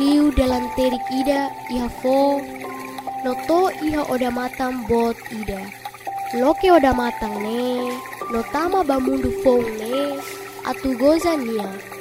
liu dalam terik ida iha fo, noto iha oda matang bot ida. Loke oda matang ne, notama bamundu fong ne, atu goza nia.